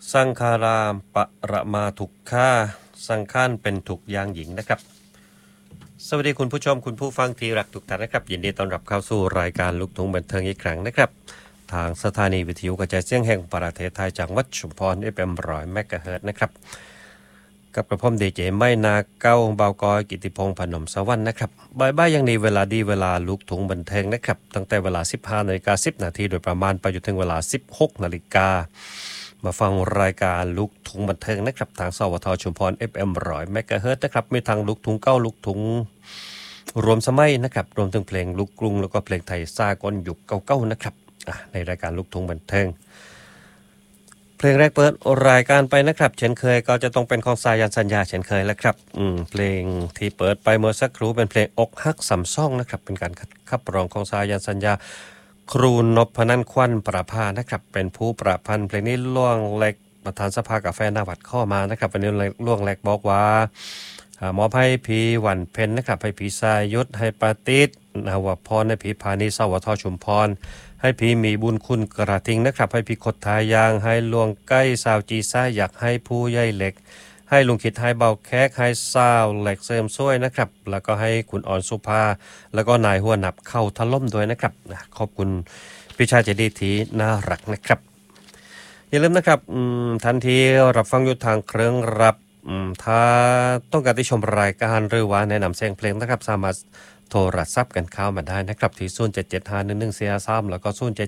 สังขารามปรมาทุกขาสังขารเป็นทุกอย่างหญิงนะครับสวัสดีคุณผู้ชมคุณผู้ฟังที่รักทุกท่านนะครับยินดีต้อนรับเข้าสู่รายการลูกทุ่งบันเทิงอีกครั้งนะครับทางสถานีวิทยุกระจายเสียงแห่งประเทศไทยจากวัดชุมพร FM 100 เมกะเฮิรตซ์นะครับกับกระผมดีเจไม่นาเก้าเบากอยกิติพงษ์พนมสวรรค์นะครับบ่ายๆอย่างนี้เวลาดีเวลาลูกทุ่งบันเทิงนะครับตั้งแต่เวลา 15:10 นาทีโดยประมาณไปจนถึงเวลา 16 นาฬิกามาฟังรายการลูกทุ่งบันเทิงนะครับทางสวทชุมพร FM 100 เมกะเฮิรตซ์นะครับมีทางลูกทุ่งเก้าลูกทุ่งรวมสมัยนะครับรวมถึงเพลงลูกกรุงแล้วก็เพลงไทยสากลยุคเก่าๆนะครับในรายการลูกทุ่งบันเทิงเพลงแรกเปิดรายการไปนะครับเช่นเคยก็จะต้องเป็นของสายันสัญญาเช่นเคยแล้วครับเพลงที่เปิดไปเมื่อสักครู่เป็นเพลงอกหักสำซ่องนะครับเป็นการขับร้องของสายันสัญญาครูนพนันควันประภานะครับเป็นผู้ประพันธ์เพลงนี้ล่วงเล็กประธานสภากาแฟนาวัดข้อมานะครับวันนี้ล่วงเล็กบอกว่ามอบให้พีหวันเพ็ญนะครับให้พีสายยุทธให้ปาติดนาวพรให้พีพานิสวทชุมพรให้พีมีบุญคุณกระทิงนะครับให้พีคดทายางให้ลวงใกล้สาวจีซ่าอยากให้ผู้ใหญ่เหล็กให้ลุงคิดให้เบาแคกให้สาวเหล็กเสริมซ้วยนะครับแล้วก็ให้คุณอ่อนสุภาแล้วก็นายหัวหนับเข้าถล่มด้วยนะครับขอบคุณพี่ชายใจดีที่น่ารักนะครับอย่าลืมนะครับทันทีรับฟังอยู่ทางเครื่องรับถ้าต้องการที่ชมรายการหรือว่าแนะนำเสียงเพลงนะครับสามารถโทรศัพท์กันเข้ามาได้นะครับที่07751143แล้วก็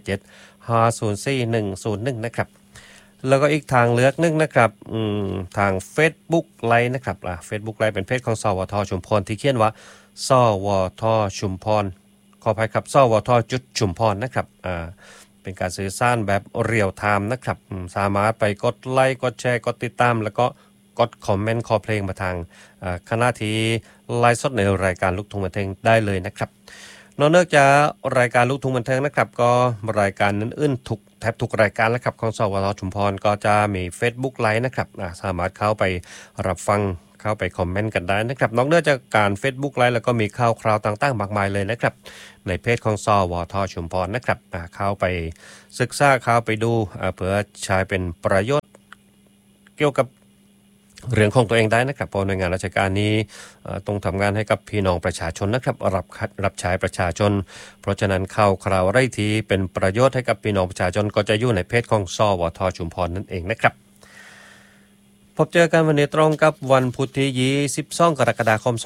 0775041101นะครับแล้วก็อีกทางเลือกนึงนะครับทาง Facebook ไลฟ์นะครับFacebook ไลฟ์เป็นเพจของสวทชุมพรที่เขียนว่าสวทชุมพรขออภัยครับสวทจุดชุมพรนะครับเป็นการสื่อสารแบบเรียลไทม์นะครับสามารถไปกดไลค์กดแชร์กดติดตามแล้วก็กดคอมเมนต์ขอเพลงมาทางคณะที่ไลฟ์สดในรายการลูกทุ่งบันเทิงได้เลยนะครับนอกจากรายการลูกทุ่งบันเทิงนะครับก็รายการอื่นๆแทบทุกรายการแล้วครับของสวทชุมพรก็จะมี Facebook ไลฟ์นะครับสามารถเข้าไปรับฟังเข้าไปคอมเมนต์กันได้นะครับนอกจากการ Facebook ไลฟ์แล้วก็มีข่าวคราวต่างๆมากมายเลยนะครับในเพจของสวทชุมพรนะครับเข้าไปศึกษาเข้าไปดูเพื่อใช้เป็นประโยชน์เกี่ยวกับเรื่องของตัวเองได้นะครับเพราะหน่วยงานราชการนี้ต้องทำงานให้กับพี่น้องประชาชนนะครับรับใช้ประชาชนเพราะฉะนั้นข่าวคราวอะไรที่เป็นประโยชน์ให้กับพี่น้องประชาชนก็จะอยู่ในเพจของสวทชุมพรนั่นเองนะครับพบเจอกันวันนี้ตรงกับวันพุธที่22 กรกฎาคม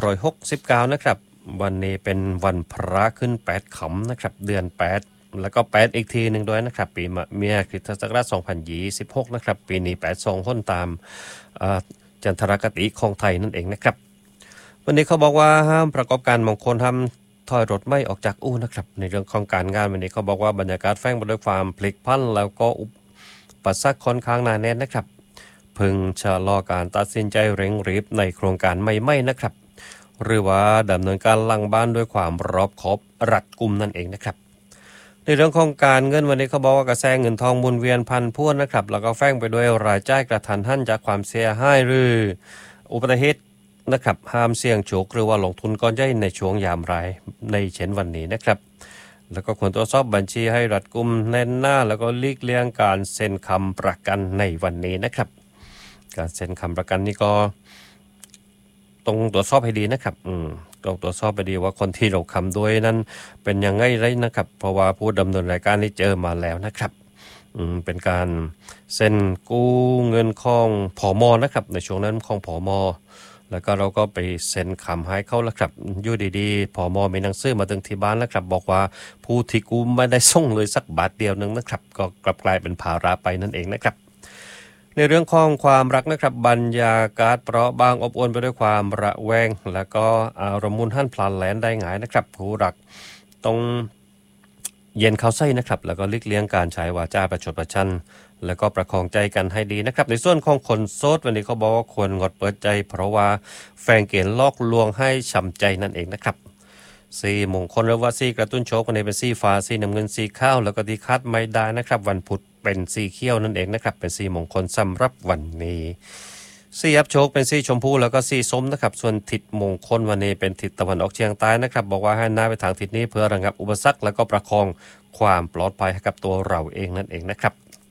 2569นะครับวันนี้เป็นวันพระขึ้น8ค่ำนะครับเดือน8แล้วก็8อีกทีนึงด้วยนะครับปีมะเมียคริสตศักราช2026นะครับปีนี้8ส่งพ้นตามจันทรคติของไทยนั่นเองนะครับวันนี้เขาบอกว่าห้ามประกอบการมงคลทำถอยรถไม่ออกจากอู่นะครับในเรื่องของการงานวันนี้เขาบอกว่าบรรยากาศแฝงไปด้วยความพลิกผันแล้วก็อุปสรรคค่อนข้างหนาแน่นนะครับพึงชะลอการตัดสินใจเร่งรีบในโครงการไม่นะครับหรือว่าดำเนินการหลังบ้านด้วยความรอบคอบรัดกุมนั่นเองนะครับในเรื่องของการเงินวันนี้เขาบอกว่ากระแสเงินทองหมุนเวียนพันพวนนะครับแล้วก็แฝงไปด้วยรายจ่ายกระทันหันจากความเสียหายหรืออุบัติเหตุนะครับห้ามเสี่ยงโชคหรือว่าลงทุนก้อนใหญ่ในช่วงยามรายในเช่นวันนี้นะครับแล้วก็ควรตรวจสอบบัญชีให้รัดกุมแน่นหน้าแล้วก็หลีกเลี่ยงการเซ็นคำประกันในวันนี้นะครับการเซ็นคำประกันนี่ก็ต้องตรวจสอบให้ดีนะครับต้องตรวจสอบไปดีว่าคนที่เราคำด้วยนั้นเป็นยังไงไรนะครับเพราะว่าผู้ดำเนินรายการนี้เจอมาแล้วนะครับเป็นการเซ็นกู้เงินของผม.นะครับในช่วงนั้นของผม.แล้วก็เราก็ไปเซ็นคำให้เขาแล้วครับอยู่ดีๆผม.มีหนังสือมาถึงที่บ้านแล้วครับบอกว่าผู้ที่กู้ไม่ได้ส่งเลยสักบาทเดียวนึงนะครับก็กลับกลายเป็นภาระไปนั่นเองนะครับในเรื่องของความรักนะครับบรรยากาศเปราะบางอบอวลไปด้วยความระแวงแล้วก็อารมณ์มุนหั่นพลันแหลนได้ง่ายนะครับผู้รักต้องเย็นเข้าไส้นะครับแล้วก็หลีกเลี่ยงการใช้วาจาประชดประชันแล้วก็ประคองใจกันให้ดีนะครับในส่วนของคนโสดวันนี้เขาบอกว่าควรงดเปิดใจเพราะว่าแฟนเกณฑ์ลอกลวงให้ช้ำใจนั่นเองนะครับสีมงคลหรือว่าสีกระตุ้นโชควันนี้เป็นสีฟ้าสีน้ำเงินสีข้าวแล้วก็ที่คาดไม่ได้นะครับวันพุธเป็นสีเขียวนั่นเองนะครับเป็นสีมงคลสำหรับวันนี้สีอับโชคเป็นสีชมพูแล้วก็สีส้มนะครับส่วนทิศมงคลวันนี้เป็นทิศตะวันออกเฉียงใต้นะครับบอกว่าให้หน้าไปทางทิศนี้เพื่อระงับอุปสรรคแล้วก็ประคองความปลอดภัยให้กับตัวเราเองนั่นเองนะครับ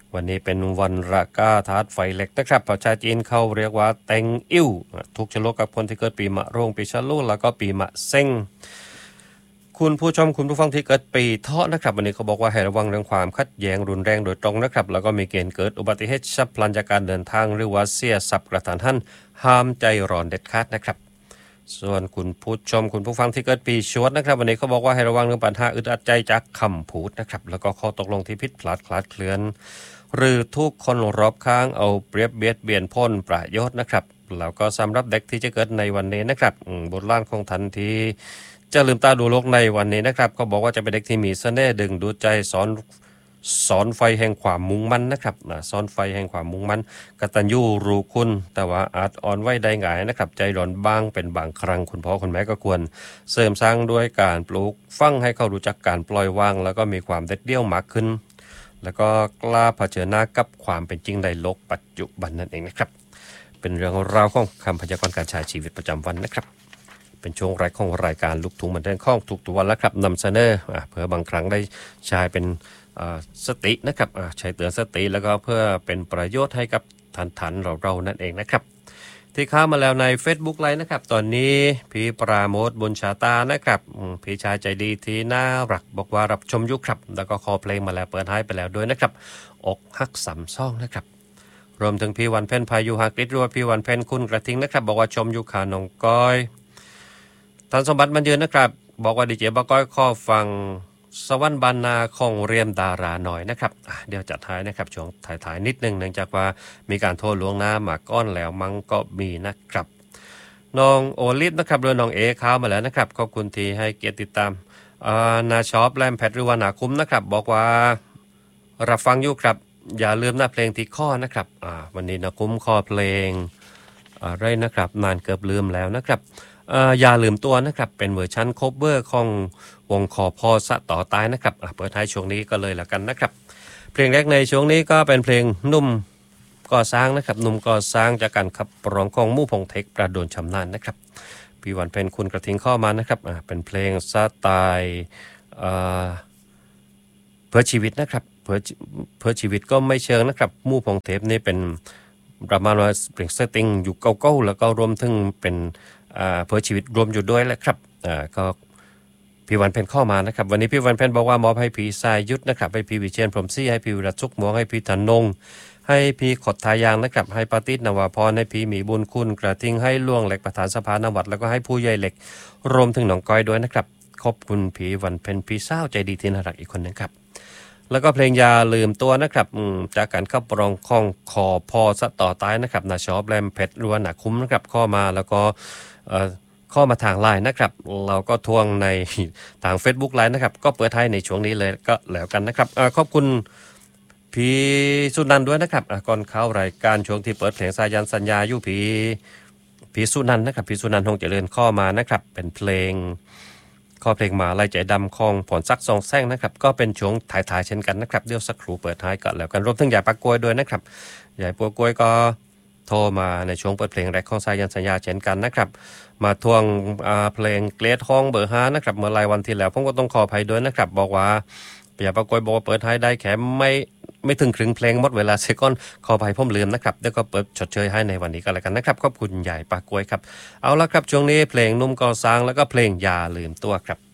วันนี้เป็นวันระกาธาตุไฟเหล็กนะครับภาษาจีนเขาเรียกว่าเต็งอิ่วถูกฉลกกับคนที่เกิดปีมะโรงปีฉลูแล้วก็ปีมะเซ็งคุณผู้ชมคุณผู้ฟังที่เกิดปีเถาะนะครับวันนี้เขาบอกว่าให้ระวังเรื่องความขัดแย้งรุนแรงโดยตรงนะครับแล้วก็มีเกณฑ์เกิดอุบัติเหตุฉับพลันจากการเดินทางหรือว่าเสียทรัพย์กระทันหันห้ามใจร้อนเด็ดขาดนะครับส่วนคุณผู้ชมคุณผู้ฟังที่เกิดปีชวดนะครับวันนี้เขาบอกว่าให้ระวังเรื่องปัญหาอึดอัดใจจากคำพูดนะครับแล้วก็ข้อตกลงที่ผิดพลาดคลาดเคลื่อนหรือทุกคนรอบข้างเอาเปรียบเบียดเบียนพ้นประโยชน์นะครับแล้วก็สำหรับเด็กที่จะเกิดในวันนี้นะครับบทล้านของทันทีจะลืมตาดูโลกในวันนี้นะครับก็บอกว่าจะเป็นเด็กที่มีเสน่ห์ดึงดูดใจสอนไฟแห่งความมุ่งมั่นนะครับสอนไฟแห่งความมุ่งมั่นกตัญญูรู้คุณแต่ว่าอาจอ่อนไหวได้ง่ายนะครับใจร้อนบ้างเป็นบางครั้งคุณพ่อคุณแม่ก็ควรเสริมสร้างด้วยการปลูกฝังให้เขารู้จักการปล่อยวางแล้วก็มีความเด็ดเดี่ยวมากขึ้นแล้วก็กล้าเผชิญหน้ากับความเป็นจริงในโลกปัจจุบันนั่นเองนะครับเป็นเรื่องราวของคำพยากรณ์การใช้ชีวิตประจำวันนะครับเป็นช่วงแรกของรายการลูกทุ่งบันเทิงของทุกวันแล้วครับนำเสนอเพื่อบางครั้งได้ใช้เป็นสตินะครับใช้เตือนสติแล้วก็เพื่อเป็นประโยชน์ให้กับทันเรานั่นเองนะครับที่เข้ามาแล้วใน Facebook ไลน์นะครับตอนนี้พี่ปราโมทบุญชาตานะครับพี่ชายใจดีที่น่ารักบอกว่ารับชมยุคครับแล้วก็คอเพลงมาแล้วเปิดให้ไปแล้วด้วยนะครับอกหักสามซ่องนะครับรวมถึงพี่วันเพ็ญพายุหักฤทธิ์รัวพี่วันเพ็ญคุณกระทิงนะครับบอกว่าชมยุคขาน้องก้อยท่านสมบัติมันยืนนะครับบอกว่าดีเจบ้าก้อยข้อฟังสวรรค์บานนาของเรียมดาราหน่อยนะครับเดี๋ยวจัดท้ายนะครับช่วงถ่ายนิดนึงเนื่องจากว่ามีการโทรล่วงหน้ามาก้อนแล้วมั้งก็มีนะครับน้องโอลิฟนะครับเรือน้องเอข้าวมาแล้วนะครับขอบคุณที่ให้เกียรติติดตามนาชอปแลมแพทหรือว่านาคุ้มนะครับบอกว่ารับฟังอยู่ครับอย่าลืมหน้าเพลงที่ข้อนะครับวันนี้นาคุ้มข้อเพลงอะไรนะครับนานเกือบลืมแล้วนะครับอย่าลืมตัวนะครับเป็นเวอร์ชันโคเวอร์ของวงขอพอสะต่อตายนะครับเปิดท้ายช่วงนี้ก็เลยแล้วกันนะครับเพลงแรกในช่วงนี้ก็เป็นเพลงนุ่มก่อสร้างนะครับนุ่มก่อสร้างจากการขับร้องของมู่พงเทคประโดนชำนาญนะครับพี่วันเป็นคุณกระทิงข้อมานะครับเป็นเพลงสไตล์เพื่อชีวิตนะครับเพื่อชีวิตก็ไม่เชิงนะครับมู่พงเทปนี่เป็นประมาณว่าเพลงเซตติ้งอยู่เก่าๆแล้วก็รวมถึงเป็นเพื่อชีวิตรวมอยู่ด้วยแหละครับก็พี่วันเพ็ญเข้ามานะครับวันนี้พี่วันเพ็ญบอกว่ามอบให้พี่สายยุทธนะครับให้พี่วิเชียรพรหมศรีให้พี่วิรัตสุขหมวงให้พี่ธนงให้พี่ขดทายางนะครับให้ปาติษนวพรให้พี่หมีบุญคุณกระทิงให้ล่วงเหล็กประธานสภานวัดแล้วก็ให้ผู้ใหญ่เหล็กรวมถึงน้องก้อยด้วยนะครับขอบคุณพี่วันเพ็ญพี่สาวใจดีที่น่ารักอีกคนนึงครับแล้วก็เพลงยาลืมตัวนะครับจากการขับร้องของขอพอสะต่อตายนะครับนาชอบแรมเพชรรัวหนาคุ้มนะครับข้อมาแล้วก็ข้อมาทางไลน์นะครับเราก็ทวงในทาง Facebook ไลน์นะครับก็เปิดให้ในช่วงนี้เลยก็แล้วกันนะครับขอบคุณพี่สุนันท์ด้วยนะครับก่อนเข้ารายการช่วงที่เปิดเพลงสายันสัญญาอยู่พี่สุนันท์นะครับพี่สุนันท์คงเจริญข้อมานะครับเป็นเพลงข้อเพลงมาลายใจดำของผลซักซองแซงนะครับก็เป็นช่วงถ่ายๆเช่นกันนะครับเดี๋ยวสักครู่เปิดท้ายก็แล้วกันรวมถึงยายปักกล้วยด้วยนะครับยายปักกล้วยก็โทรมาในช่วงเปิดเพลงแรกของสายันสัญญาเช่นกันนะครับมาทวงเพลงเกรดห้องเบอร์5นะครับเมื่อหลายวันที่แล้วผมก็ต้องขออภัยด้วยนะครับบอกว่าอย่าปรากฏบอกว่าเปิดให้ได้แค่ไม่ถึงครึ่งเพลงหมดเวลาเซกอนขออภัยผมลืมนะครับเดี๋ยวก็เปิดชดเชยให้ในวันนี้ก็แล้วกันนะครับขอบคุณใหญ่ปากกล้วยครับเอาละครับช่วงนี้เพลงนุ่มก่อสร้างแล้วก็เพลงอย่าลืมตัวครับ